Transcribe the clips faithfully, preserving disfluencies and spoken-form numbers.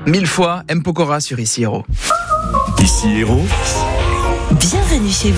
Mille fois, M. Pokora sur Ici Héros. Ici Héros, Bienvenue chez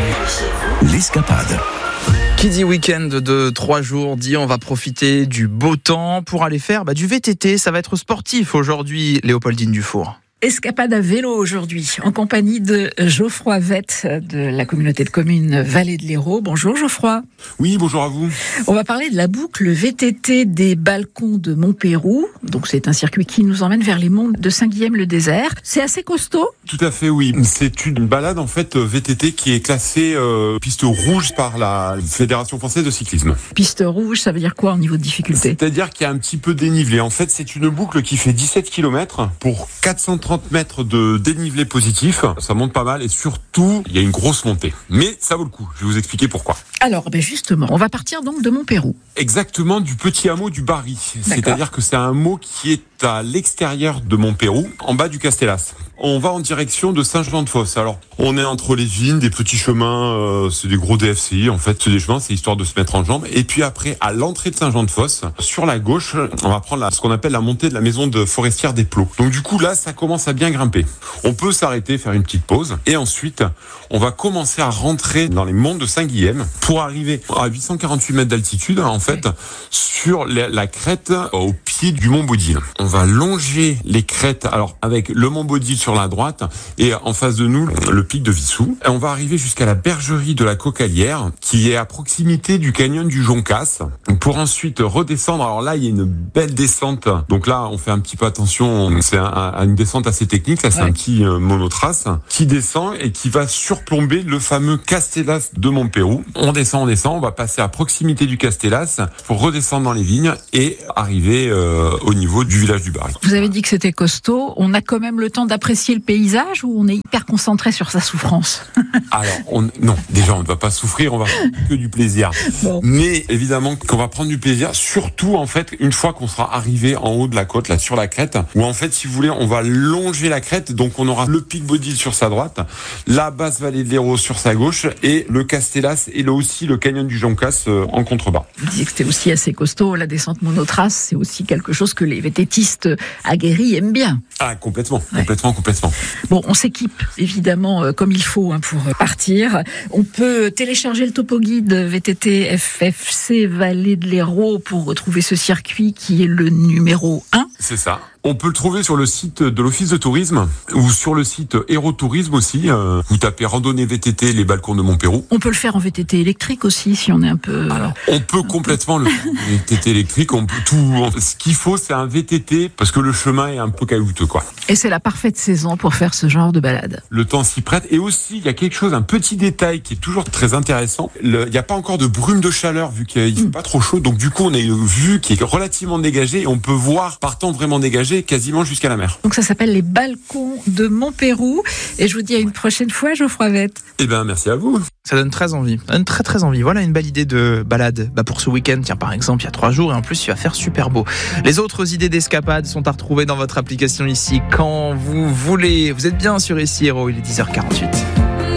vous. l'escapade. Qui dit week-end de trois jours dit on va profiter du beau temps pour aller faire bah, du V T T. Ça va être sportif aujourd'hui, Léopoldine Dufour. Escapade à vélo aujourd'hui, en compagnie de Geoffroy Vette de la communauté de communes Vallée de l'Hérault. Bonjour Geoffroy. Oui, bonjour à vous. On va parler de la boucle V T T des balcons de Montpérou. Donc c'est un circuit qui nous emmène vers les monts de Saint-Guilhem-le-Désert. C'est assez costaud. Tout à fait, oui. C'est une balade en fait V T T qui est classée euh, piste rouge par la Fédération française de cyclisme. Piste rouge, ça veut dire quoi au niveau de difficulté ? C'est-à-dire qu'il y a un petit peu dénivelé. En fait, c'est une boucle qui fait dix-sept kilomètres pour quatre cent trente mètres de dénivelé positif. Ça monte pas mal et surtout, il y a une grosse montée. Mais ça vaut le coup. Je vais vous expliquer pourquoi. Alors, ben justement, on va partir donc de Montpérou. Exactement, du petit hameau du Barry. D'accord. C'est-à-dire que c'est un hameau qui est à l'extérieur de Montpérou, en bas du Castellas. On va en direction de Saint-Jean-de-Fosse. Alors, on est entre les vignes, des petits chemins, euh, c'est des gros D F C I, en fait, c'est des chemins, c'est histoire de se mettre en jambes. Et puis après, à l'entrée de Saint-Jean-de-Fosse, sur la gauche, on va prendre la, ce qu'on appelle la montée de la maison de forestière des Plots. Donc du coup, là, ça commence à bien grimper. On peut s'arrêter, faire une petite pause. Et ensuite, on va commencer à rentrer dans les monts de Saint-Guilhem pour arriver à huit cent quarante-huit mètres d'altitude, en fait, oui. sur la, la crête au pied du mont Baudil. On va longer les crêtes, alors avec le mont Baudil sur la droite et en face de nous, le pic de Vissou. Et on va arriver jusqu'à la bergerie de la Cocalière, qui est à proximité du canyon du Joncas, pour ensuite redescendre. Alors là, il y a une belle descente. Donc là, on fait un petit peu attention. C'est un, un, une descente assez technique. Là, c'est ouais. un petit euh, monotrace qui descend et qui va surplomber le fameux Castellas de Montpérou. On descend, on descend. On va passer à proximité du Castellas pour redescendre dans les vignes et arriver euh, au niveau du village du Barry. Vous avez dit que c'était costaud. On a quand même le temps d'apprécier le paysage ou on est hyper concentré sur sa souffrance ? Alors, on, non, déjà, on ne va pas souffrir, on va prendre que du plaisir. Bon. Mais évidemment qu'on va prendre du plaisir, surtout en fait, une fois qu'on sera arrivé en haut de la côte, là, sur la crête, où en fait, si vous voulez, on va longer la crête, donc on aura le pic Baudil sur sa droite, la basse vallée de l'Hérault sur sa gauche, et le Castellas et là aussi le canyon du Joncas euh, en contrebas. Vous disiez que c'était aussi assez costaud, la descente monotrace, c'est aussi quelque chose que les vététistes aguerris aiment bien. Ah, complètement, ouais. complètement, complètement. Bon, on s'équipe évidemment euh, comme il faut hein, pour partir. On peut télécharger le topo guide V T T F F C Vallée de l'Hérault pour retrouver ce circuit qui est le numéro un. C'est ça. On peut le trouver sur le site de l'Office de tourisme ou sur le site Hérault-Tourisme aussi. Euh, vous tapez randonnée V T T les balcons de Montpérou. On peut le faire en V T T électrique aussi si on est un peu... Alors, on peut complètement le faire en V T T électrique. On peut tout. Ce qu'il faut, c'est un V T T parce que le chemin est un peu caillouteux, quoi. Et c'est la parfaite saison pour faire ce genre de balade. Le temps s'y prête. Et aussi, il y a quelque chose, un petit détail qui est toujours très intéressant. Le, il n'y a pas encore de brume de chaleur vu qu'il ne fait mmh. pas trop chaud. Donc du coup, on a une vue qui est relativement dégagée et on peut voir par temps vraiment dégagé quasiment jusqu'à la mer. Donc ça s'appelle les balcons de Montpérou. Et je vous dis à une prochaine fois, Geoffroy Vette. Eh bien, merci à vous. Ça donne très envie. Ça donne très très envie. Voilà une belle idée de balade. Bah pour ce week-end, tiens par exemple, il y a trois jours et en plus il va faire super beau. Les autres idées d'escapade sont à retrouver dans votre application ici quand vous voulez. Vous êtes bien sur Ici Héros, il est dix heures quarante-huit.